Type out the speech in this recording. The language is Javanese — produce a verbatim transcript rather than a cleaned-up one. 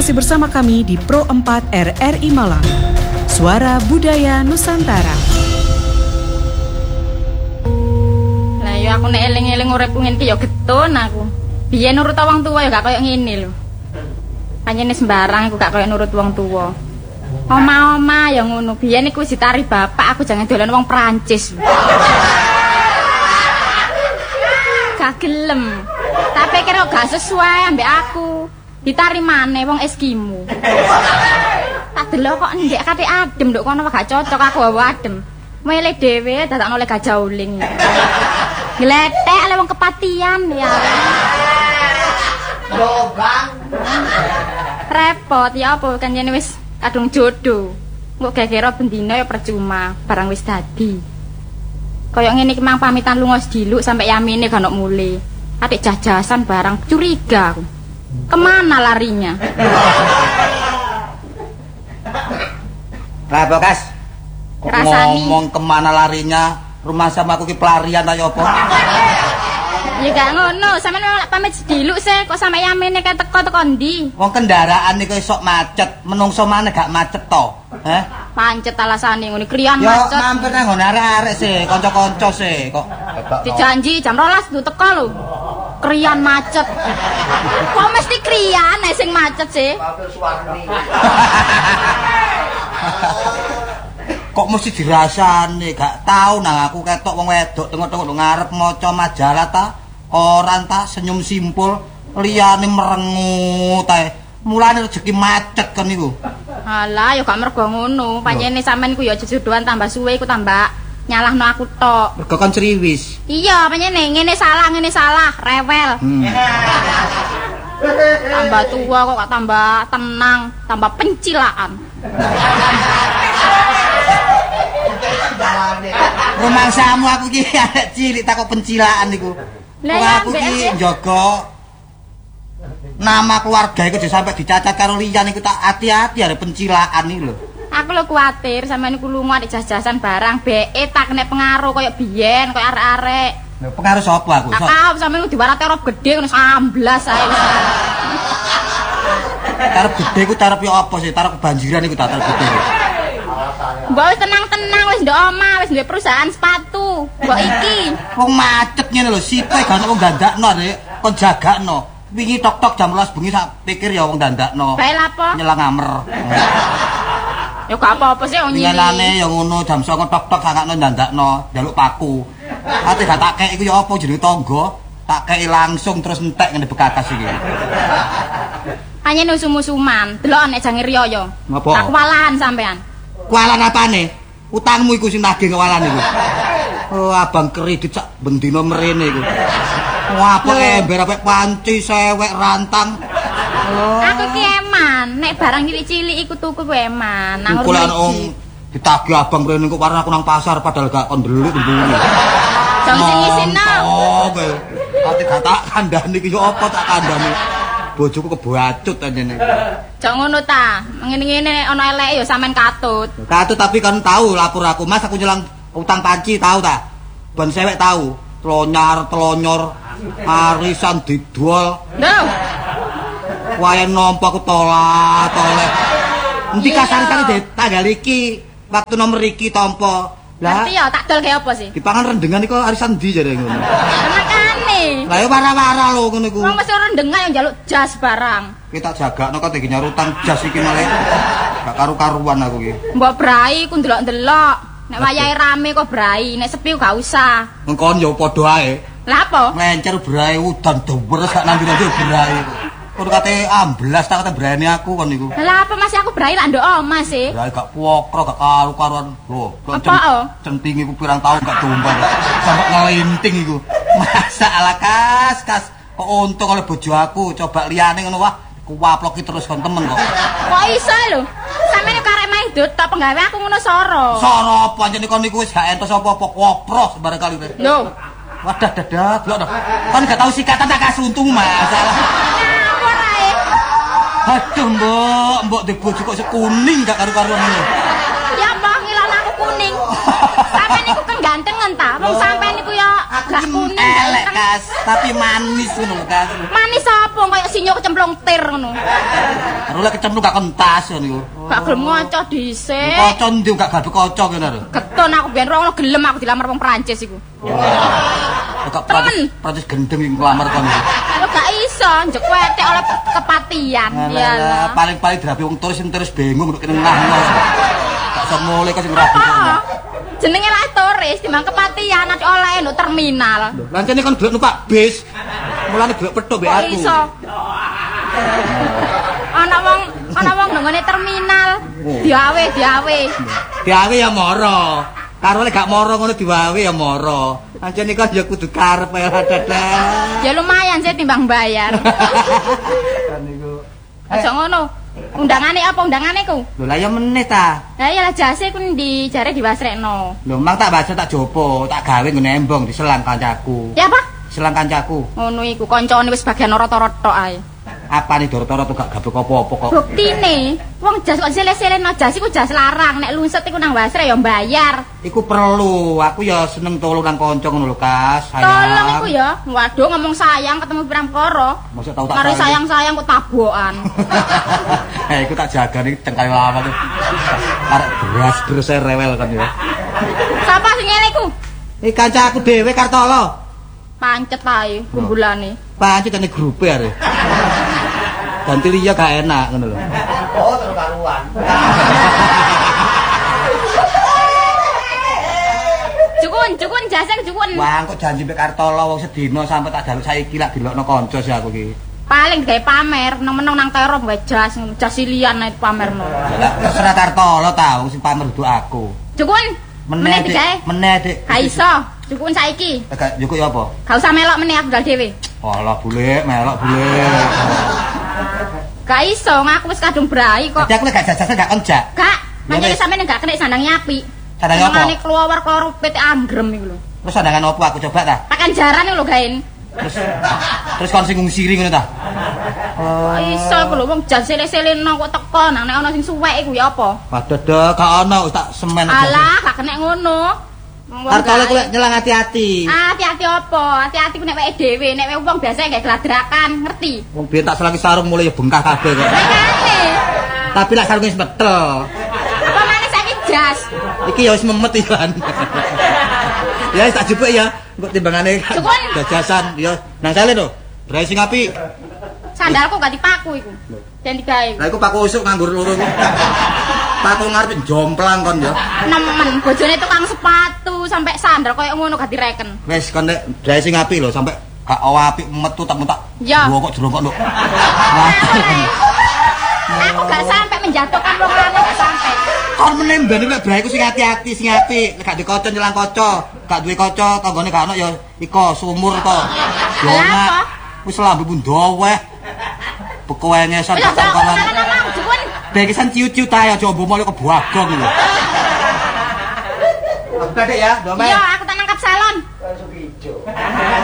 masih bersama kami di Pro empat R R I Malang. Suara Budaya Nusantara. Lah ya aku nek eling-eling uripku ngene iki ya getun aku. Biyen nurut wong tuwa ya gak koyo ngene lho. Pancene sembarang aku gak koyo nurut wong tuwa. Oma-oma ya ngono. Biyen iku wis ditari bapak aku jangan dolan wong Prancis. Gak gelem. Tapi kira gak sesuai ambek aku. Ditari maneh wong Eskimo. Tak delok kok ndek kate adem nduk kono gak cocok aku wae adem. Mele dhewe dadakno le gajah uling. Gletek le wong kepatian ya. Yo, Bang. Repot ya apa kan jene wis kadung jodoh. Engko gegero bendina ya percuma, barang wis dadi. Kaya ngene iki mang pamitan lunga sediluk sampe yamine gak ono mule. Atik jajasan barang curiga aku. Kemana larinya? Lah Bokas. Rasani. Ngomong kemana larinya? Rumah sama aku ki pelarian ayo apa? Ya gak ngono, sampeyan pamit sediluk sih kok sampe yamene kae teko-teko ndi? Wong kendaraan niku esuk macet, menungso maneh gak macet to. Heh. Pancet alasane ngene kriyan Yo macet. mampir nang nggon arek-arek sih, kanca-kanca sih kok. Dijanji jam rolas du teko lho. Kriyan macet. Kok mesti kriyan nek sing macet sih? Kok mesti dirasane, gak tau nang aku ketok wong wedok tengok-tengok ngarep maca majalah ta, koran ta, senyum simpul, liyane merengut ae. Mulane rezeki macet kan niku. Alah, ya gak mergo ngono. Pancene sampean ku ya jodohan tambah suwe iku tambah nyalahno aku tok. Mergo kon ceriwis. Iya, pancene ngene salah, ngene salah, rewel. Hmm. Tambah tua kok gak tambah tenang, tambah pencilaan. Rumangsamu aku ki arek cilik tak kok pencilaan niku. Lah Wong ya, aku mbek ki aja. njaga nama keluarga iku aja sampe dicacat karo liyan iku tak hati-hati arek pencilaan iki lho. Aku lho kuwatir sampean iku lunga nek jajasan barang be tak kena pengaruh koyo biyen, koyo arek-arek. Lha pengaruh sapa aku? Tak tau sampean ku diwarat terop gede ngono amblas ae. Tarep gede ku tarep yo apa sih? Tarep kebanjiran iku tak tarep gede. Mbok wis tenang-tenang wis ndok omah, wis duwe perusahaan sepatu. Mbok iki. Wong macet ngene lho, sipe gak ono wong dandakno rek, kon jagakno. Wingi tok-tok jam rolas bengi sak pikir ya wong dandakno. Bae lapo? Nyelang amer. Ya gak apa-apa sih wong nyili. Nyenane ya ngono jam songo tok-tok sakakno dandakno, njaluk paku. Ate gak tak kek iku ya apa jenenge tangga, tak kei langsung terus entek ngene bekakas iki. Panjen usum-usuman, delok nek jange riyo ya. Ngapa? Tak walahan sampean. Kualan apane? Utangmu iku sing nagih kewalan iku. Oh, abang kredit sak bendina merene iku. Wah, apa ember apik panci, sewek, rantang. Oh. Aku ki eman, nek barang cilik-cilik iku tuku ku eman. Nang Kuwi ana rumah wong iki. ditagih abang mrene kok warna aku nang pasar padahal gak kon ndelik mbune. Jam sing isino. Oh, kowe. Ati gak tak kandhani iki yo apa tak kandhani. Bojoku kebacut anjene. Jok ngono ta. Ngene-ngene ana eleke ya sampean katut. Katut tapi kan tahu lapor aku, Mas aku nyelang utang panci tahu ta? Ban sewek tahu. Telonyar, telonyor, arisan didol. Lho, Wayan nampa aku tolak, toleh. Endi Iya. kasar-kasar de tanggal iki, waktu nomor iki tampa. Lah, ngerti ya tak dol kaya apa sih? dipangan rendengan iku arisan ndi jare ngono. Makane. Lah ya wara-wara lho ngono iku. Wong mesti rendengan yang njaluk jas barang. Kita jagakno kok digi nyarutang jas iki malah. Gak karu-karuan aku iki. Mbok brai ku ndelok-ndelok. Nek wayahe rame kok brai, nek sepi gak usah. Engkon yo padha ae. Lah apa? Melencer brae udan deres gak nanti-nanti brae. Kok kate amblas tak kate braene aku kon niku. Lah apa masih aku brai lak ndok omah sih? Brae gak puokro gak karu-karuan. Lho, kok Apa, oh? centing iku pirang tahun gak tumbang. Sampai ngelinting iku. Masa ala kas kas. Kok untung oleh bojo aku coba liyane ngono wah kuwaploki terus kon temen kok. Kok iso lho? Sampeyan karek main dut tok penggawe aku ngono soro. Sono apa anjene kon niku wis gak entos apa-apa kopros bareng kali kowe. Lho, Wadah dadah, delok to. Kon gak tau sikatan tak kasuntung masalah. ngawur ae. Aduh, Mbok, Mbok de bojo kok sekuning gak karu-karuan ngono. Ya apa ngilang aku kuning. Sampeyan niku kan gantengen ta. Wong sampeyan niku ya gak kuning elek, Kas, tapi manis ngono lho, Kas. Manis apa kaya sinyo kecemplung tir ngono. Karo lek kecemplung gak kentas niku. Gak gelem ngoco dhisik. Kaca ndi gak gaduh kaca kene lho. Keton aku biyen ora gelem aku dilamar wong Prancis iku. Kok Prancis Prancis gendeng iki nglamar kon iki. Lho gak iso njek wetek oleh kepatian. Iyalah. Paling-paling dirapi wong turis sing terus bingung nek nengah ngono. Gak iso mulih kok sing rapi. Jenenge lak turis timbang kepatian ati oleh nduk terminal. Lancene kon gelek numpak bis. Mulane gelek petuk mbek aku. Iso. Ana wong ana wong nggone terminal. Diawe, diawe. Diawe ya moro. Karo lek gak moro ngono diwawe ya moro. Lancene kon ya kudu karep ya dadah. Ya lumayan sih timbang bayar. Niku. Aja ngono. Undangane apa undangane ku? Lho lah ya meneh ta. Lah ya lah jase ku ndi jare diwasrekno. Lho mang tak baca tak jopo, tak gawe ngene embong di selang kancaku. Ya apa? Selang kancaku. Ngono iku kancane wis bagian rata-rata tok ae. Apa nih doro-doro tuh gak gabek apa-apa kok. Buktine, wong jas kok sele-seleno jas iku jas larang, nek lunset iku nang wasre ya mbayar. Iku perlu, aku ya seneng tolong nang kanca ngono lho, Kas. Tolong iku ya. Waduh ngomong sayang ketemu pirang perkara. Mosok tau tak mari sayang-sayang kok tabokan. Eh, iku tak jaga nih tengkali lama tuh. Arek beras-beras rewel kan ya. Sapa sing ngene iku? Iki kancaku dhewe Kartolo. Pancet ae kumpulane. Pancet ane grupe arek. Ganti liya gak enak ngono lho. Oh, terus karuan. Jukun, jukun jaseng jukun. Wah, kok janji mek Kartolo wong sedina sampe tak daluk saiki lak dilokno kanca sih aku iki. Paling gawe pamer, nang-menang nang terop gawe jas, jas silian ae pamerno. Lah terserah Kartolo ta, wong sing pamer dudu aku. Jukun. Meneh digawe. Meneh, Dik. Ha iso. Jukun saiki. Gak jukuk ya apa? Gak usah melok meneh aku dal dhewe. Alah, bule, melok bule. Gak iso, ngaku wis kadung brai kok. Dadi aku lek gak jajan gak konjak. Gak, pancen sampeyan gak kena sandang nyapi. Sandang apa? Ngene keluar-keluar pete anggrem iku lho. Terus sandangan apa aku coba ta? Pakan jaran lho gaen. Terus terus kon sing ngungsiri ngono ta? Oh, iso aku lho wong jan sele-seleno kok teko nang nek ana sing suwek iku ya apa? Waduh, gak ono tak semen aja. Alah, gak kena ngono. Kartolo ku lek nyelang hati-hati. Ah, hati-hati apa? Hati-hati ku nek weke dhewe, nek weke wong biasa gak gladrakan, ngerti? Wong biyen tak selangi sarung mulai ya bengkak kabeh kok. Makane. Tapi lek sarunge wis metel. Apa maneh saiki jas? Iki ya wis memet iki kan. Ya wis tak jupuk ya, engko timbangane jajasan ya nang sale to. Brai sing apik. Sandalku gak dipaku iku. Den digawe. Lah iku paku usuk nganggur loro iku. Paku ngarep jomplang kon ya. Nemen bojone tukang sepatu sampai sandal koyo ngono gak direken. Wis kon nek brai sing apik lho sampai gak apik metu tak tak. Ya. Gua kok jerokok lho. Aku gak sampai menjatuhkan wong lanang gak sampai. Kon meneh mbene nek brai ku sing hati-hati sing apik, nek gak duwe kanca nyelang kanca, gak duwe kanca tanggane gak ono ya iko sumur to. Lah wis lambe pun doweh. Bekoengesan tak kawan. Begisan ciu-ciu ta ya coba mau ke buagong lho. Aku tadi ya, domel. Iya, aku tak nangkap salon.